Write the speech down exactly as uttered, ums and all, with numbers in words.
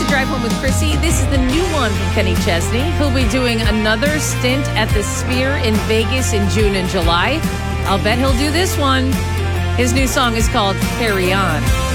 Drive Home with Chrissy. This is the new one from Kenny Chesney. He'll be doing another stint at the Sphere in Vegas in June and July. I'll bet he'll do this one. His new song is called Carry On.